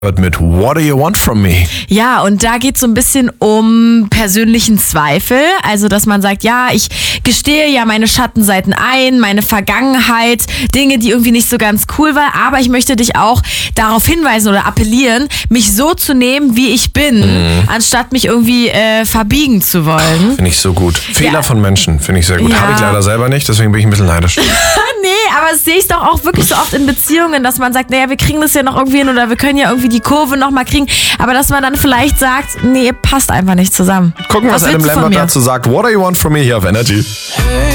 mit What do you want from me? Ja, und da geht es so ein bisschen um persönlichen Zweifel. Also, dass man sagt, ja, ich gestehe ja meine Schattenseiten ein, meine Vergangenheit, Dinge, die irgendwie nicht so ganz cool waren. Aber ich möchte dich auch darauf hinweisen oder appellieren, mich so zu nehmen, wie ich bin, anstatt mich irgendwie verbiegen zu wollen. Finde ich so gut. Fehler von Menschen finde ich sehr gut. Ja. Habe ich leider selber nicht, deswegen bin ich ein bisschen neidisch. Nee, aber das sehe ich doch auch wirklich so oft in Beziehungen, dass man sagt, naja, wir kriegen das ja noch irgendwie hin oder wir können ja irgendwie die Kurve noch mal kriegen. Aber dass man dann vielleicht sagt, nee, passt einfach nicht zusammen. Gucken, was Adam willst du von Lambert mir? dazu sagt. What do you want from me hier auf Energy?